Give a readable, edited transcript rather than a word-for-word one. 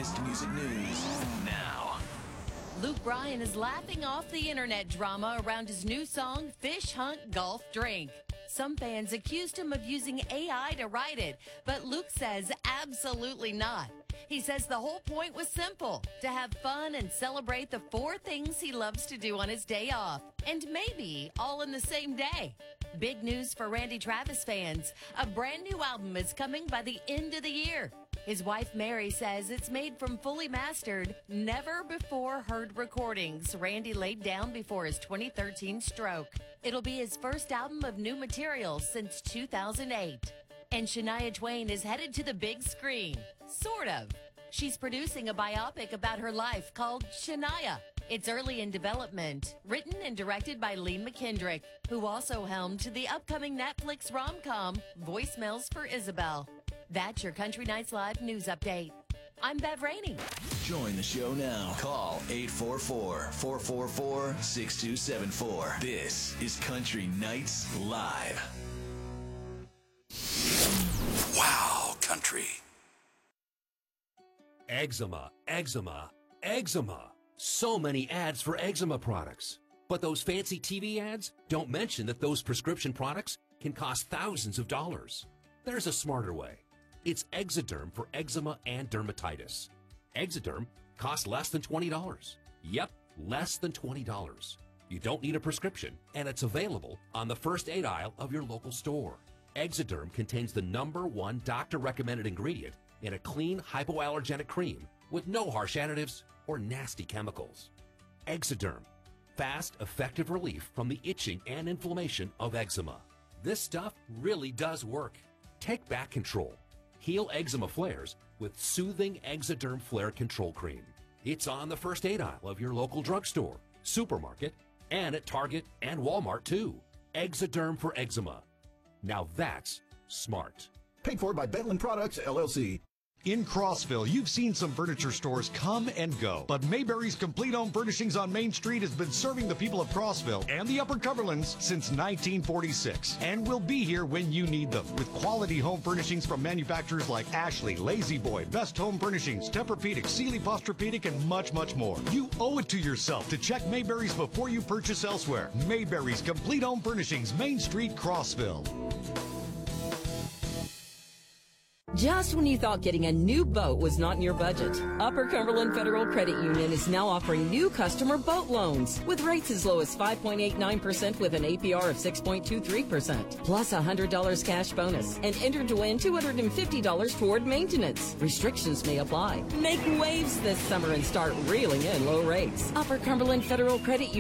latest music news now. Luke Bryan is laughing off the internet drama around his new song, Fish Hunt Golf Drink. Some fans accused him of using AI to write it, but Luke says absolutely not. He says the whole point was simple, to have fun and celebrate the 4 things he loves to do on his day off, and maybe all in the same day. Big news for Randy Travis fans. A brand new album is coming by the end of the year. His wife Mary says it's made from fully mastered, never before heard recordings Randy laid down before his 2013 stroke. It'll be his first album of new material since 2008. And Shania Twain is headed to the big screen. Sort of. She's producing a biopic about her life called Shania. It's early in development, written and directed by Lee McKendrick, who also helmed the upcoming Netflix rom-com Voicemails for Isabel. That's your Country Nights Live news update. I'm Bev Rainey. Join the show now. Call 844-444-6274. This is Country Nights Live. Wow, country. Eczema, eczema, eczema. So many ads for eczema products. But those fancy TV ads don't mention that those prescription products can cost thousands of dollars. There's a smarter way. It's Exoderm for eczema and dermatitis. Exoderm costs less than $20. Yep, less than $20. You don't need a prescription, and it's available on the first aid aisle of your local store. Exoderm contains the #1 doctor-recommended ingredient in a clean, hypoallergenic cream with no harsh additives or nasty chemicals. Exoderm, fast, effective relief from the itching and inflammation of eczema. This stuff really does work. Take back control. Heal eczema flares with soothing Exoderm Flare Control Cream. It's on the first aid aisle of your local drugstore, supermarket, and at Target and Walmart too. Exoderm for eczema. Now that's smart. Paid for by Bentland Products, LLC. In Crossville, you've seen some furniture stores come and go, but Mayberry's Complete Home Furnishings on Main Street has been serving the people of Crossville and the Upper Cumberlands since 1946 and will be here when you need them with quality home furnishings from manufacturers like Ashley, Lazy Boy, Best Home Furnishings, Tempur-Pedic, Sealy Posturepedic, and much, much more. You owe it to yourself to check Mayberry's before you purchase elsewhere. Mayberry's Complete Home Furnishings, Main Street, Crossville. Just when you thought getting a new boat was not in your budget, Upper Cumberland Federal Credit Union is now offering new customer boat loans with rates as low as 5.89% with an APR of 6.23%, plus a $100 cash bonus, and enter to win $250 toward maintenance. Restrictions may apply. Make waves this summer and start reeling in low rates. Upper Cumberland Federal Credit Union.